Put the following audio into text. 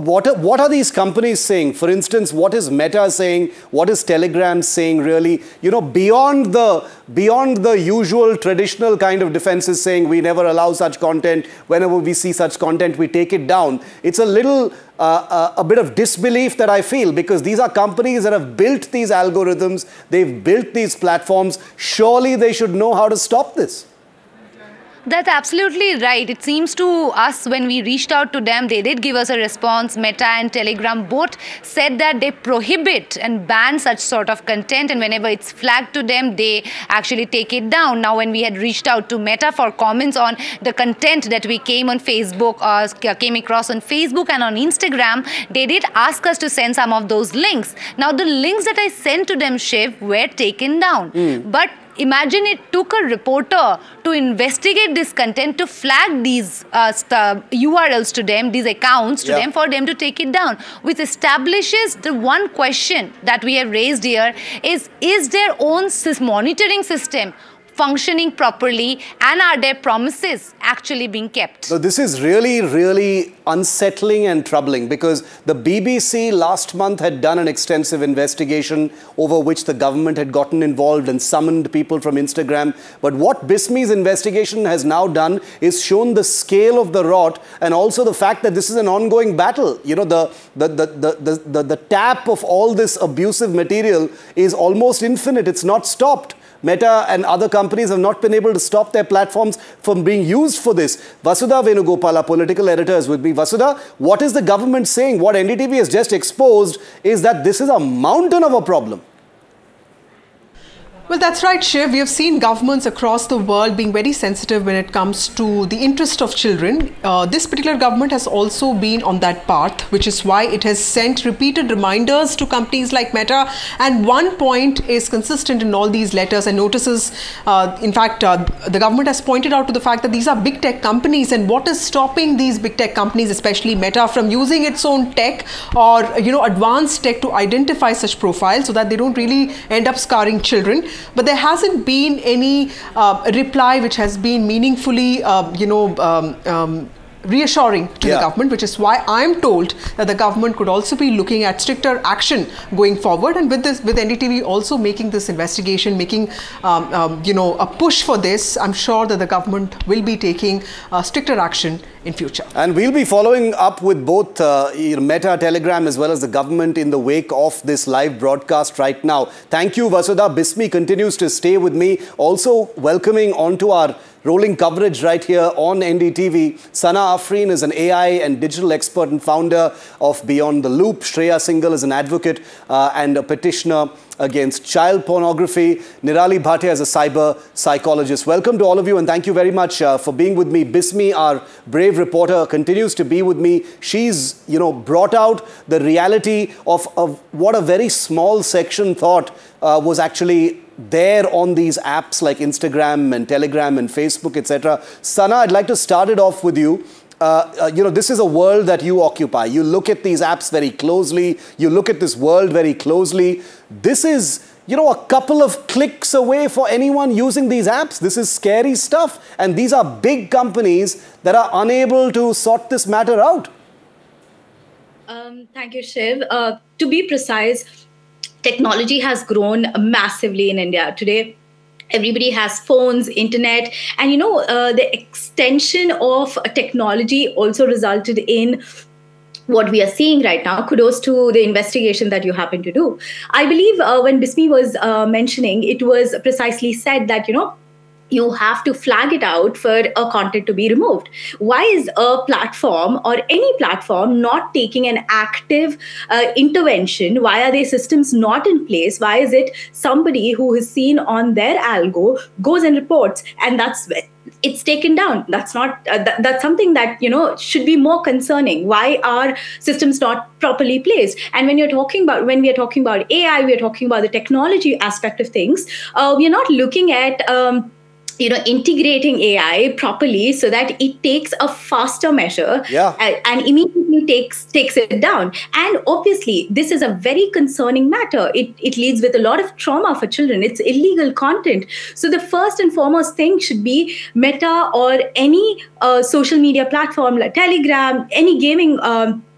what are these companies saying? For instance, what is Meta saying? What is Telegram saying, really? You know, beyond the usual traditional kind of defenses saying we never allow such content, whenever we see such content, we take it down. It's a little, a bit of disbelief that I feel, because these are companies that have built these algorithms, they've built these platforms. Surely they should know how to stop this. That's absolutely right. It seems to us, when we reached out to them, they did give us a response. Meta and Telegram both said that they prohibit and ban such sort of content, and whenever it's flagged to them, they actually take it down. Now, when we had reached out to Meta for comments on the content that we came on Facebook, came across on Facebook and on Instagram, they did ask us to send some of those links. Now, the links that I sent to them, Shiv, were taken down. But imagine it took a reporter to investigate this content, to flag these URLs to them, these accounts to them, for them to take it down. Which establishes the one question that we have raised here is their own monitoring system functioning properly, and are their promises actually being kept? So this is really, really unsettling and troubling, because the BBC last month had done an extensive investigation over which the government had gotten involved and summoned people from Instagram. But what BISMI's investigation has now done is shown the scale of the rot, and also the fact that this is an ongoing battle. You know, the tap of all this abusive material is almost infinite. It's not stopped. Meta and other companies have not been able to stop their platforms from being used for this. Vasudha Venugopala, political editor, is with me. Vasudha, what is the government saying? What NDTV has just exposed is that this is a mountain of a problem. Well, that's right, Shiv. We have seen governments across the world being very sensitive when it comes to the interest of children. This particular government has also been on that path, which is why it has sent repeated reminders to companies like Meta. And one point is consistent in all these letters and notices. In fact, the government has pointed out to the fact that these are big tech companies, and what is stopping these big tech companies, especially Meta, from using its own tech or, advanced tech to identify such profiles so that they don't really end up scarring children. But there hasn't been any reply which has been meaningfully, reassuring to the government, which is why I'm told that the government could also be looking at stricter action going forward. And with NDTV also making this investigation, making a push for this, I'm sure that the government will be taking stricter action in future. And we'll be following up with both Meta, Telegram, as well as the government in the wake of this live broadcast right now. Thank you, Vasudha. BISMI continues to stay with me. Also welcoming onto our rolling coverage right here on NDTV. Sana Afreen is an AI and digital expert and founder of Beyond the Loop. Shreya Singhal is an advocate and a petitioner against child pornography. Nirali Bhatia is a cyber psychologist. Welcome to all of you, and thank you very much for being with me. BISMI, our brave reporter, continues to be with me. She's, brought out the reality of what a very small section thought was actually there on these apps like Instagram and Telegram and Facebook, etc. Sana, I'd like to start it off with you. This is a world that you occupy. You look at these apps very closely. You look at this world very closely. This is, a couple of clicks away for anyone using these apps. This is scary stuff. And these are big companies that are unable to sort this matter out. Thank you, Shiv. To be precise, technology has grown massively in India. Today, everybody has phones, internet, and the extension of technology also resulted in what we are seeing right now. Kudos to the investigation that you happen to do. I believe when BISMI was mentioning, it was precisely said that, you have to flag it out for a content to be removed. Why is a platform or any platform not taking an active intervention? Why are their systems not in place? Why is it somebody who is seen on their algo goes and reports, and it's taken down? That's not that's something that should be more concerning. Why are systems not properly placed? And when we are talking about AI, we are talking about the technology aspect of things. We are not looking at integrating AI properly so that it takes a faster measure and immediately takes it down. And obviously, this is a very concerning matter. It leads with a lot of trauma for children. It's illegal content. So the first and foremost thing should be Meta or any social media platform like Telegram, any gaming